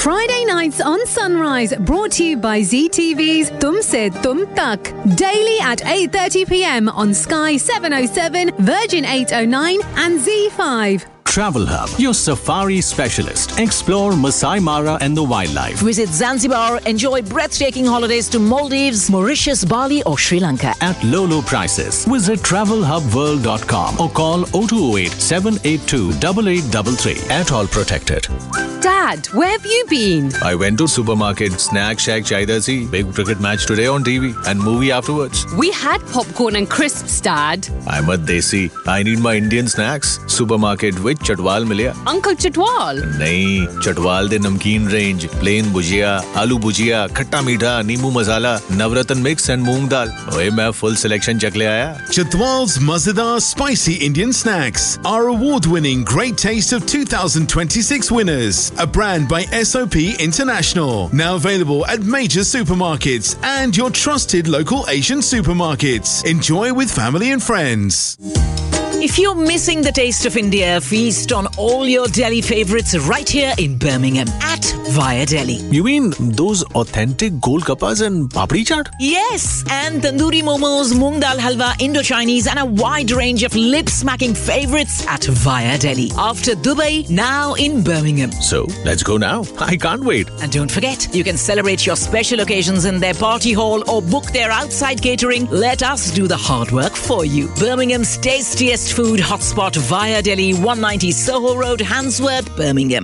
Friday nights on Sunrise, brought to you by ZTV's Tum Se Tum Tak. Daily at 8:30 p.m. on Sky 707, Virgin 809 and Z5. Travel Hub, your safari specialist. Explore Masai Mara and the wildlife. Visit Zanzibar, enjoy breathtaking holidays to Maldives, Mauritius, Bali or Sri Lanka. At low prices. Visit travelhubworld.com or call 0208 782 8833. At all protected. Dad, where have you been? I went to supermarket, snack shack chahiye si, big cricket match today on TV and movie afterwards. We had popcorn and crisps, Dad. I'm a desi. I need my Indian snacks. Supermarket with Chatwal milya. Uncle Chatwal? Nahi, Chatwal de namkeen range, plain bhujia, aloo bhujia, khatta meetha, neembu masala, navratan mix and moong dal. Oye, main full selection chak le aaya. Chatwal's Mazadar Spicy Indian Snacks are award-winning Great Taste of 2026 winners. A brand by SOP International. Now available at major supermarkets and your trusted local Asian supermarkets. Enjoy with family and friends. If you're missing the taste of India, feast on all your Delhi favourites right here in Birmingham at Via Delhi. You mean those authentic golgappas and papdi chaat? Yes, and tandoori momos, moong dal halwa, Indo-Chinese and a wide range of lip-smacking favourites at Via Delhi. After Dubai, now in Birmingham. So, let's go now. I can't wait. And don't forget, you can celebrate your special occasions in their party hall or book their outside catering. Let us do the hard work for you. Birmingham's tastiest food hotspot Via Delhi, 190 Soho Road, Handsworth, Birmingham.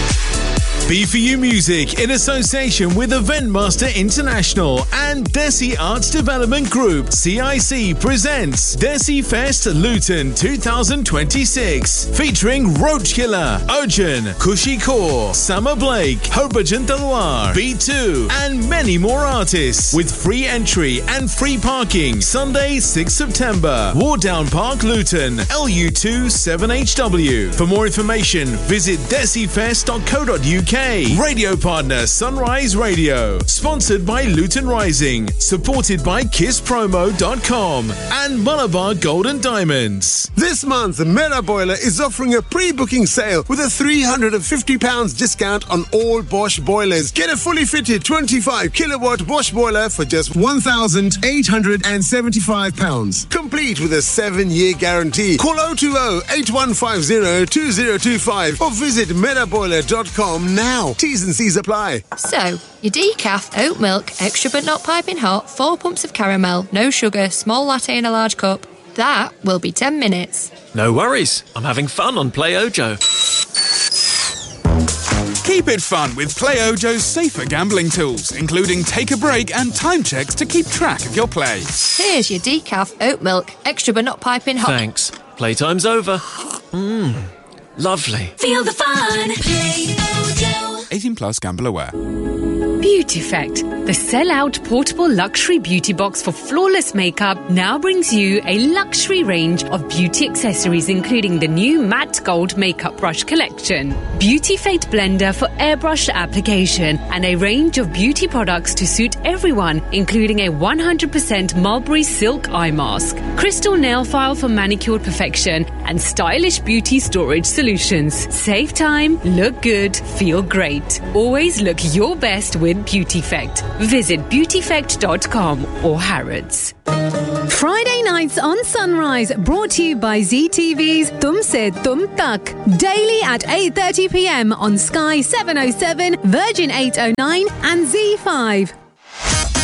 B4U Music in association with Eventmaster International and Desi Arts Development Group CIC presents Desi Fest Luton 2026 featuring Roach Killer, Arjun, Kushi Kaur, Summer Blake, Harbhajan Talwar, B2 and many more artists with free entry and free parking. Sunday 6 September, Wardown Park, Luton, LU2 7HW. For more information, visit desifest.co.uk. Radio partner Sunrise Radio. Sponsored by Luton Rising. Supported by KissPromo.com and Malabar Gold and Diamonds. This month, Mera Boiler is offering a pre-booking sale with a £350 discount on all Bosch boilers. Get a fully fitted 25 kilowatt Bosch boiler for just £1,875. Complete with a 7-year guarantee. Call 020-8150-2025 or visit meraboiler.com now. T's and C's apply. So, your decaf, oat milk, extra but not piping hot, 4 pumps of caramel, no sugar, small latte in a large cup. That will be 10 minutes. No worries. I'm having fun on Play Ojo. Keep it fun with Play Ojo's safer gambling tools, including take a break and time checks to keep track of your play. Here's your decaf, oat milk, extra but not piping hot. Thanks. Playtime's over. Lovely. Feel the fun. Play Ojo. 18 plus, gamble aware. Beauty Effect, the sell-out portable luxury beauty box for flawless makeup, now brings you a luxury range of beauty accessories, including the new matte gold makeup brush collection, Beauty Effect blender for airbrush application, and a range of beauty products to suit everyone, including a 100% mulberry silk eye mask, crystal nail file for manicured perfection, and stylish beauty storage solutions. Save time, look good, feel great. Always look your best with Beauty Effect. Visit beautyeffect.com or Harrods. Friday nights on Sunrise, brought to you by ZTV's Tum Se Tum Tak. Daily at 8:30 p.m. on Sky 707, Virgin 809 and Z5.